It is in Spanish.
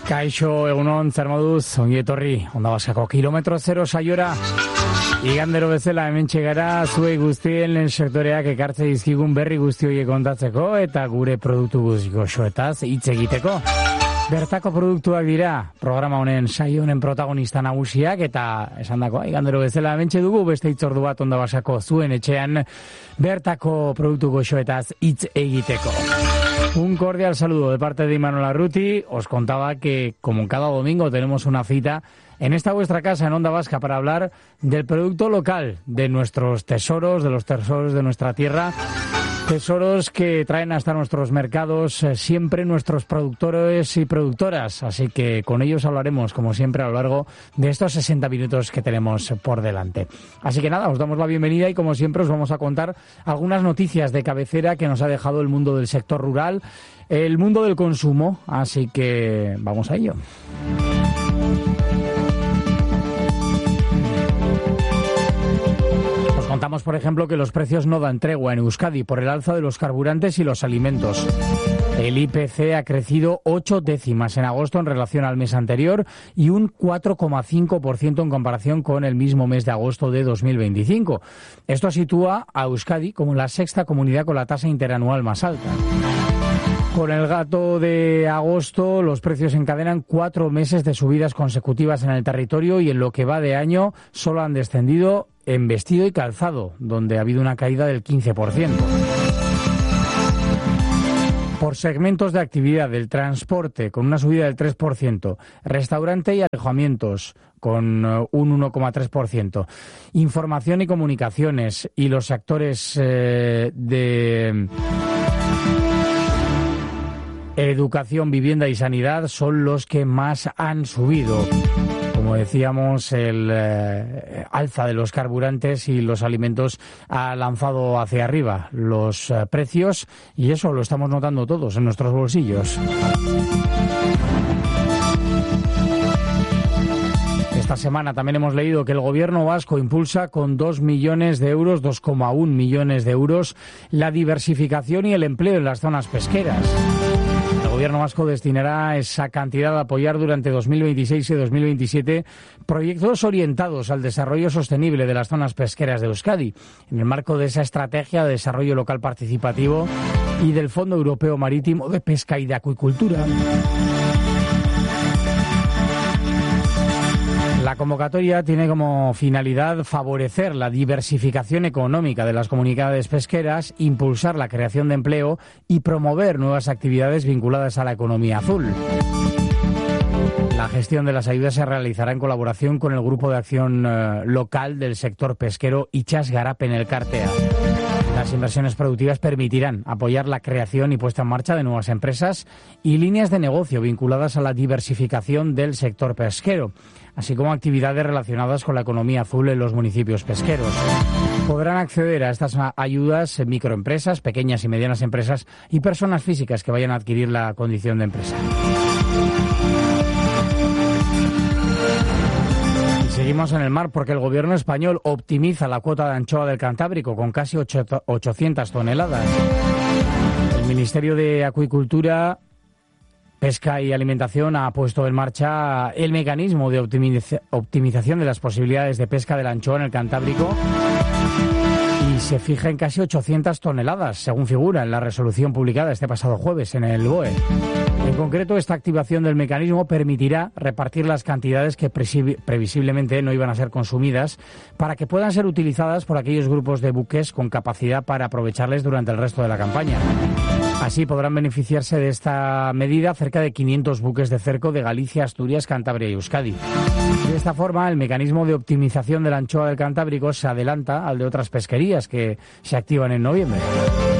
Kaixo, egunon, zer moduz, ongi etorri, Onda Baskako kilometro zero saiora. Igandero bezala hementxe gara, zuei guztien lehen sektoreak ekartze dizkigun berri guzti horiek kontatzeko eta gure produktu goxoetaz hitz egiteko. Bertako produktuak dira, programa honen saio honen protagonista nagusiak eta esandakoa, igandero bezala hementxe dugu beste hitzordu bat Onda Baskako zuen etxean bertako produktu goxoetaz hitz egiteko. Un cordial saludo de parte de Imanol Arruti. Os contaba que, como cada domingo, tenemos una cita en esta vuestra casa, en Onda Vasca, para hablar del producto local, de nuestros tesoros, de los tesoros de nuestra tierra. Tesoros que traen hasta nuestros mercados siempre nuestros productores y productoras. Así que con ellos hablaremos, como siempre, a lo largo de estos 60 minutos que tenemos por delante. Así que nada, os damos la bienvenida y, como siempre, os vamos a contar algunas noticias de cabecera que nos ha dejado el mundo del sector rural, el mundo del consumo. Así que vamos a ello. Contamos, por ejemplo, que los precios no dan tregua en Euskadi por el alza de los carburantes y los alimentos. El IPC ha crecido 8 décimas en agosto en relación al mes anterior y un 4,5% en comparación con el mismo mes de agosto de 2025. Esto sitúa a Euskadi como la sexta comunidad con la tasa interanual más alta. Con el dato de agosto, los precios encadenan 4 meses de subidas consecutivas en el territorio y en lo que va de año solo han descendido en vestido y calzado, donde ha habido una caída del 15%. Por segmentos de actividad, del transporte, con una subida del 3%, restaurante y alojamientos, con un 1,3%, información y comunicaciones y los sectores de educación, vivienda y sanidad son los que más han subido. Como decíamos, el alza de los carburantes y los alimentos ha lanzado hacia arriba los precios y eso lo estamos notando todos en nuestros bolsillos. Esta semana también hemos leído que el gobierno vasco impulsa con 2 millones de euros, 2,1 millones de euros, la diversificación y el empleo en las zonas pesqueras. El gobierno vasco destinará esa cantidad a apoyar durante 2026 y 2027 proyectos orientados al desarrollo sostenible de las zonas pesqueras de Euskadi, en el marco de esa estrategia de desarrollo local participativo y del Fondo Europeo Marítimo de Pesca y de Acuicultura. La convocatoria tiene como finalidad favorecer la diversificación económica de las comunidades pesqueras, impulsar la creación de empleo y promover nuevas actividades vinculadas a la economía azul. La gestión de las ayudas se realizará en colaboración con el Grupo de Acción Local del Sector Pesquero Itxas Garapen Elkartea. Las inversiones productivas permitirán apoyar la creación y puesta en marcha de nuevas empresas y líneas de negocio vinculadas a la diversificación del sector pesquero, así como actividades relacionadas con la economía azul en los municipios pesqueros. Podrán acceder a estas ayudas microempresas, pequeñas y medianas empresas y personas físicas que vayan a adquirir la condición de empresa. Seguimos en el mar porque el gobierno español optimiza la cuota de anchoa del Cantábrico con casi 800 toneladas. El Ministerio de Acuicultura, Pesca y Alimentación ha puesto en marcha el mecanismo de optimización de las posibilidades de pesca de la anchoa en el Cantábrico y se fija en casi 800 toneladas, según figura en la resolución publicada este pasado jueves en el BOE. En concreto, esta activación del mecanismo permitirá repartir las cantidades que previsiblemente no iban a ser consumidas para que puedan ser utilizadas por aquellos grupos de buques con capacidad para aprovecharles durante el resto de la campaña. Así podrán beneficiarse de esta medida cerca de 500 buques de cerco de Galicia, Asturias, Cantabria y Euskadi. De esta forma, el mecanismo de optimización de la anchoa del Cantábrico se adelanta al de otras pesquerías que se activan en noviembre.